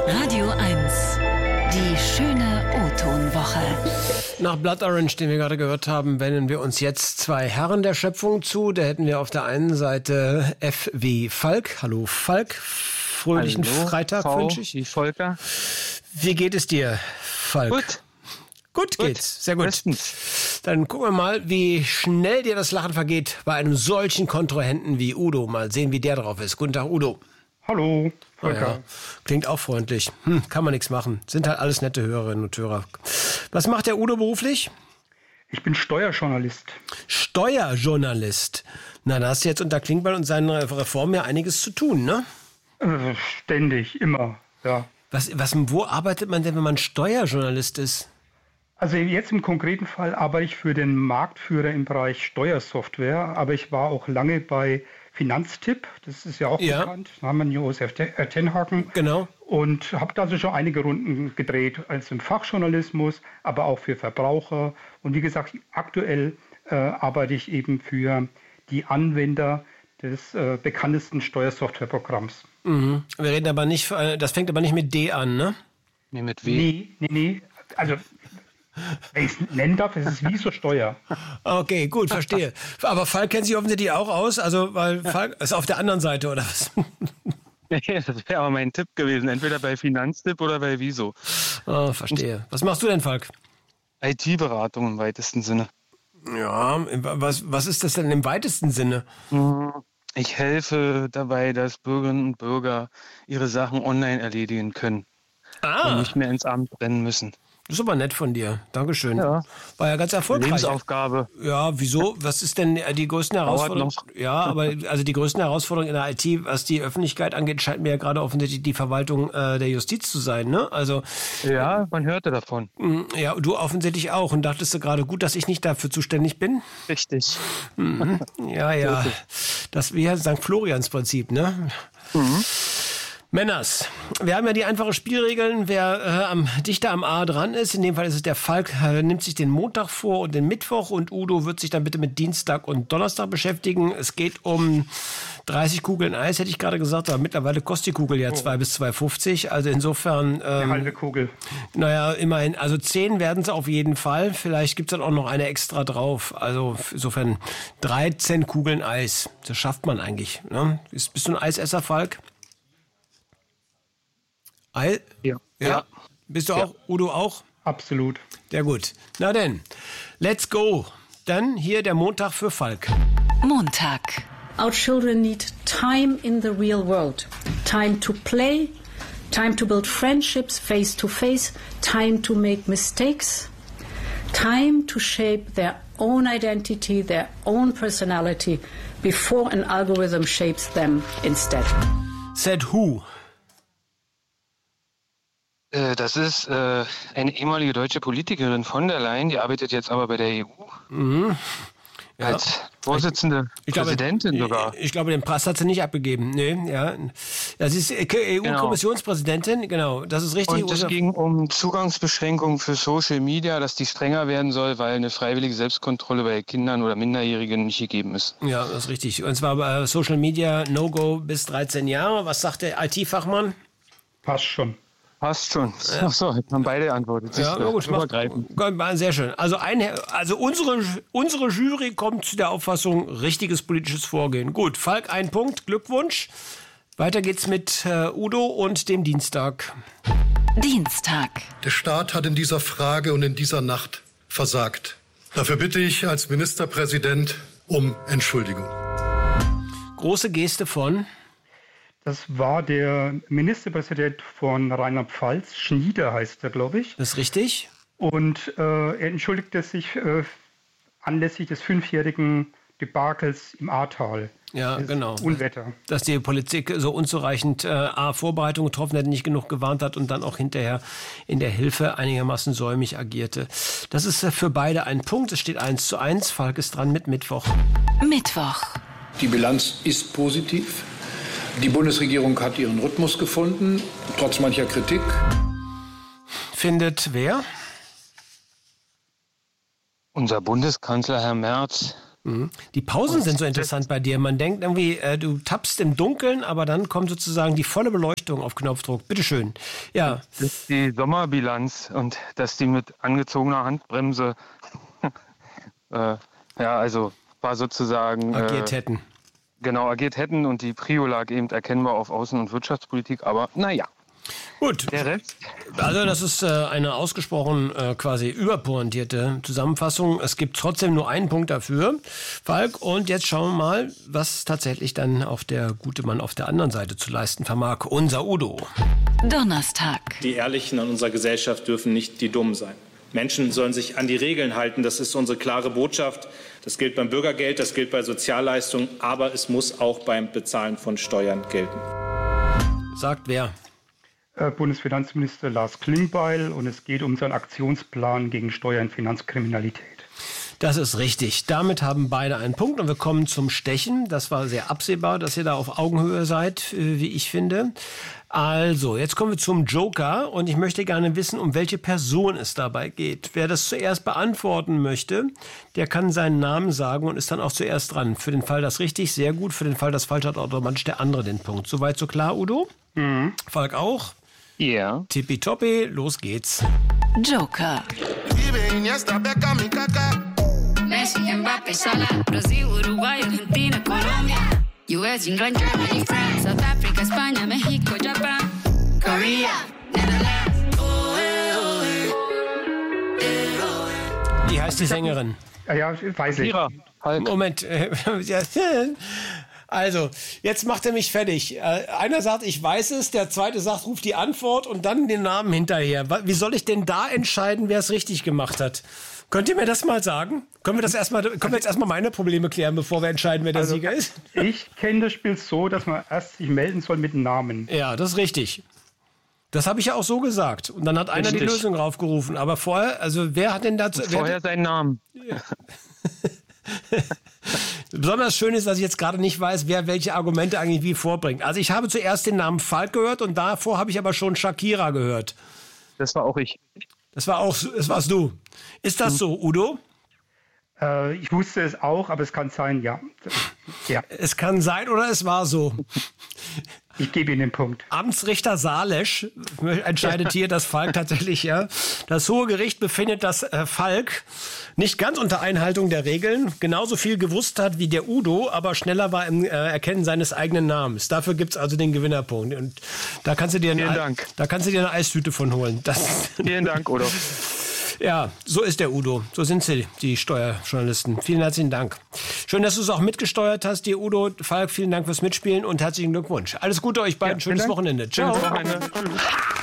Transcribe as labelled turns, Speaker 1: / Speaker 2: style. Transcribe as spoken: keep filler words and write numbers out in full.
Speaker 1: Radio eins. Die schöne O-Ton-Woche.
Speaker 2: Nach Blood Orange, den wir gerade gehört haben, wenden wir uns jetzt zwei Herren der Schöpfung zu. Da hätten wir auf der einen Seite F wie Falk. Hallo Falk, fröhlichen
Speaker 3: Hallo,
Speaker 2: Freitag
Speaker 3: V
Speaker 2: wünsche ich.
Speaker 3: Wie Volker.
Speaker 2: Wie geht es dir, Falk?
Speaker 3: Gut.
Speaker 2: Gut
Speaker 3: Gut.
Speaker 2: geht's, sehr gut.
Speaker 3: Bestens.
Speaker 2: Dann gucken wir mal, wie schnell dir das Lachen vergeht bei einem solchen Kontrahenten wie Udo. Mal sehen, wie der drauf ist. Guten Tag, Udo.
Speaker 4: Hallo, Volker.
Speaker 2: Ja, klingt auch freundlich. Hm, kann man nichts machen. Sind halt alles nette Hörerinnen und Hörer. Was macht der Udo beruflich?
Speaker 4: Ich bin Steuerjournalist.
Speaker 2: Steuerjournalist. Na, da hast du jetzt unter Klingbeil und seinen Reformen ja einiges zu tun, ne?
Speaker 4: Äh, ständig, immer, ja.
Speaker 2: Was, was, wo arbeitet man denn, wenn man Steuerjournalist ist?
Speaker 4: Also jetzt im konkreten Fall arbeite ich für den Marktführer im Bereich Steuersoftware, aber ich war auch lange bei Finanztipp, das ist ja auch
Speaker 2: Ja.
Speaker 4: bekannt, da haben wir Josef Tenhaken.
Speaker 2: Genau.
Speaker 4: Und habe da also schon einige Runden gedreht, als im Fachjournalismus, aber auch für Verbraucher. Und wie gesagt, aktuell äh, arbeite ich eben für die Anwender des äh, bekanntesten Steuersoftwareprogramms.
Speaker 2: Mhm. Wir reden aber nicht, äh, das fängt aber nicht mit D an, ne?
Speaker 3: Nee, mit W.
Speaker 4: Nee, nee, nee. Also, wenn ich es nennen darf, es ist wie so Steuer.
Speaker 2: Okay, gut, verstehe. Aber Falk kennt sich offensichtlich auch aus, also, weil Falk ist auf der anderen Seite, oder was?
Speaker 3: Das wäre aber mein Tipp gewesen. Entweder bei Finanztipp oder bei Wieso.
Speaker 2: Oh, verstehe. Was machst du denn, Falk?
Speaker 3: I T-Beratung im weitesten Sinne.
Speaker 2: Ja, was, was ist das denn im weitesten Sinne?
Speaker 3: Ich helfe dabei, dass Bürgerinnen und Bürger ihre Sachen online erledigen können und
Speaker 2: Ah,
Speaker 3: nicht mehr ins Amt rennen müssen.
Speaker 2: das ist aber nett von dir. Dankeschön.
Speaker 3: Ja.
Speaker 2: War ja ganz erfolgreich.
Speaker 3: Lebensaufgabe.
Speaker 2: Ja, wieso? Was ist denn die größten Herausforderungen?
Speaker 3: noch.
Speaker 2: Ja, aber also die größten Herausforderungen in der I T, was die Öffentlichkeit angeht, scheint mir ja gerade offensichtlich die Verwaltung äh, der Justiz zu sein, ne? Also
Speaker 3: Ja, man hörte davon.
Speaker 2: mh, ja, du offensichtlich auch. Und dachtest du gerade, gut, dass ich nicht dafür zuständig bin?
Speaker 3: Richtig.
Speaker 2: Ja, ja. Das wäre Sankt Florians Prinzip, ne? Männers, wir haben ja die einfachen Spielregeln. Wer äh, am, dichter am A dran ist, in dem Fall ist es der Falk, äh, nimmt sich den Montag vor und den Mittwoch und Udo wird sich dann bitte mit Dienstag und Donnerstag beschäftigen. Es geht um dreißig Kugeln Eis, hätte ich gerade gesagt, aber mittlerweile kostet die Kugel ja zwei bis zwei fünfzig. Also insofern,
Speaker 4: Eine
Speaker 2: ähm,
Speaker 4: halbe Kugel.
Speaker 2: naja, immerhin, also zehn werden es auf jeden Fall. Vielleicht gibt es dann auch noch eine extra drauf. Also insofern dreizehn Kugeln Eis. Das schafft man eigentlich. Ne? Bist, bist du ein Eisesser, Falk? Ei?
Speaker 3: Ja.
Speaker 2: Ja. Bist du auch? Udo auch?
Speaker 4: Absolut.
Speaker 2: Sehr gut. Na denn, let's go. Dann hier der Montag für Falk.
Speaker 1: Montag.
Speaker 5: Our children need time in the real world. Time to play, time to build friendships face to face, time to make mistakes, time to shape their own identity, their own personality before an algorithm shapes them instead.
Speaker 2: Said who?
Speaker 3: Äh, Das ist äh, eine ehemalige deutsche Politikerin von der Leyen, die arbeitet jetzt aber bei der E U.
Speaker 2: Ja.
Speaker 3: Als Vorsitzende,
Speaker 2: Ich glaube,
Speaker 3: Präsidentin sogar.
Speaker 2: Ich, ich glaube, den Pass hat sie nicht abgegeben. Nee, ja. Ja, sie ist E U-Kommissionspräsidentin, genau. Das ist richtig.
Speaker 3: Und es ging um Zugangsbeschränkungen für Social Media, dass die strenger werden soll, weil eine freiwillige Selbstkontrolle bei Kindern oder Minderjährigen nicht gegeben ist.
Speaker 2: Ja, das ist richtig. Und zwar bei Social Media No-Go bis dreizehn Jahre. Was sagt der I T-Fachmann?
Speaker 4: Passt schon.
Speaker 3: Passt schon. Ach so, jetzt haben beide antwortet. Siehst
Speaker 2: Ja,
Speaker 3: du,
Speaker 2: na gut, macht,
Speaker 3: übergreifend.
Speaker 2: sehr schön. Also, ein, also unsere, unsere Jury kommt zu der Auffassung, richtiges politisches Vorgehen. Gut, Falk, ein Punkt, Glückwunsch. Weiter geht's mit äh, Udo und dem Dienstag.
Speaker 1: Dienstag.
Speaker 6: Der Staat hat in dieser Frage und in dieser Nacht versagt. Dafür bitte ich als Ministerpräsident um Entschuldigung.
Speaker 2: Große Geste von...
Speaker 4: Das war der Ministerpräsident von Rheinland-Pfalz, Schnieder heißt er, glaube ich.
Speaker 2: Das ist richtig?
Speaker 4: Und äh, er entschuldigte sich äh, anlässlich des fünfjährigen Debakels im Ahrtal.
Speaker 2: Ja,
Speaker 4: Das
Speaker 2: genau.
Speaker 4: Unwetter.
Speaker 2: Dass die Politik so unzureichend äh, A, Vorbereitung getroffen hat, nicht genug gewarnt hat und dann auch hinterher in der Hilfe einigermaßen säumig agierte. Das ist äh, für beide ein Punkt. Es steht eins zu eins. Falk ist dran mit Mittwoch.
Speaker 1: Mittwoch.
Speaker 7: Die Bilanz ist positiv. Die Bundesregierung hat ihren Rhythmus gefunden, trotz mancher Kritik.
Speaker 2: Findet wer?
Speaker 3: Unser Bundeskanzler Herr Merz
Speaker 2: Die Pausen sind so interessant bei dir. Man denkt irgendwie, äh, du tappst im Dunkeln, aber dann kommt sozusagen die volle Beleuchtung auf Knopfdruck. Bitteschön. Ja.
Speaker 3: Das ist die Sommerbilanz und dass die mit angezogener Handbremse äh, ja, also war sozusagen
Speaker 2: agiert
Speaker 3: äh,
Speaker 2: hätten.
Speaker 3: Genau, agiert hätten und die Prio lag eben erkennbar auf Außen- und Wirtschaftspolitik, aber naja.
Speaker 2: Gut.
Speaker 3: Der Rest?
Speaker 2: Also das ist äh, eine ausgesprochen äh, quasi überpointierte Zusammenfassung. Es gibt trotzdem nur einen Punkt dafür, Falk. Und jetzt schauen wir mal, was tatsächlich dann auf der gute Mann auf der anderen Seite zu leisten vermag. Unser Udo.
Speaker 1: Donnerstag.
Speaker 8: Die Ehrlichen in unserer Gesellschaft dürfen nicht die Dummen sein. Menschen sollen sich an die Regeln halten. Das ist unsere klare Botschaft. Das gilt beim Bürgergeld, das gilt bei Sozialleistungen, aber es muss auch beim Bezahlen von Steuern gelten.
Speaker 2: Sagt wer?
Speaker 4: Bundesfinanzminister Lars Klingbeil, und es geht um seinen Aktionsplan gegen Steuer- und Finanzkriminalität.
Speaker 2: Das ist richtig. Damit haben beide einen Punkt und wir kommen zum Stechen. Das war sehr absehbar, dass ihr da auf Augenhöhe seid, wie ich finde. Also, jetzt kommen wir zum Joker und ich möchte gerne wissen, um welche Person es dabei geht. Wer das zuerst beantworten möchte, der kann seinen Namen sagen und ist dann auch zuerst dran. Für den Fall das richtig, sehr gut. Für den Fall das falsch hat automatisch der andere den Punkt. Soweit so klar, Udo?
Speaker 4: Mhm.
Speaker 2: Falk auch?
Speaker 3: Ja. Yeah.
Speaker 2: Tippitoppi, los geht's.
Speaker 1: Joker.
Speaker 9: Messi, Mbappé, Salah, Brasil, Uruguay, Argentina, Colombia, U S, England, Germany, France, South Africa, España, México, Japan, Korea, Netherlands. Oh, eh, oh, eh. Eh, oh, eh.
Speaker 2: Wie heißt die Sängerin?
Speaker 4: Ja, ja, weiß ich.
Speaker 2: Moment. Also, jetzt macht er mich fertig. Einer sagt, ich weiß es, der zweite sagt, ruft die Antwort und dann den Namen hinterher. Wie soll ich denn da entscheiden, wer es richtig gemacht hat? Könnt ihr mir das mal sagen? Können wir das erstmal, können wir jetzt erstmal meine Probleme klären, bevor wir entscheiden, wer der
Speaker 4: also,
Speaker 2: Sieger ist?
Speaker 4: Ich kenne das Spiel so, dass man erst sich melden soll mit dem Namen.
Speaker 2: Ja, das ist richtig. Das habe ich ja auch so gesagt. Und dann hat einer richtig die Lösung raufgerufen. Aber vorher, also wer hat denn dazu...
Speaker 3: Vorher seinen Namen.
Speaker 2: Ja. Besonders schön ist, dass ich jetzt gerade nicht weiß, wer welche Argumente eigentlich wie vorbringt. Also ich habe zuerst den Namen Falk gehört und davor habe ich aber schon Shakira gehört.
Speaker 3: Das war auch ich.
Speaker 2: Das war auch, das warst du. Ist das so, Udo?
Speaker 4: Äh, ich wusste es auch, aber es kann sein, ja. ja.
Speaker 2: Es kann sein oder es war so.
Speaker 4: Ich gebe Ihnen den Punkt.
Speaker 2: Amtsrichter Salesch entscheidet hier, dass Falk tatsächlich, ja. Das Hohe Gericht befindet, dass äh, Falk nicht ganz unter Einhaltung der Regeln genauso viel gewusst hat wie der Udo, aber schneller war im äh, Erkennen seines eigenen Namens. Dafür gibt's also den Gewinnerpunkt. Und da kannst du dir,
Speaker 3: Vielen
Speaker 2: ein,
Speaker 3: Dank.
Speaker 2: Da kannst du dir eine Eistüte von holen. Das
Speaker 3: Vielen Dank, Udo.
Speaker 2: Ja, so ist der Udo. So sind sie, die Steuerjournalisten. Vielen herzlichen Dank. Schön, dass du es auch mitgesteuert hast, dir Udo. Falk, vielen Dank fürs Mitspielen und herzlichen Glückwunsch. Alles Gute euch beiden.
Speaker 3: Ja,
Speaker 2: Schönes
Speaker 3: Dank.
Speaker 2: Wochenende. Ciao.
Speaker 3: Schönes Wochenende.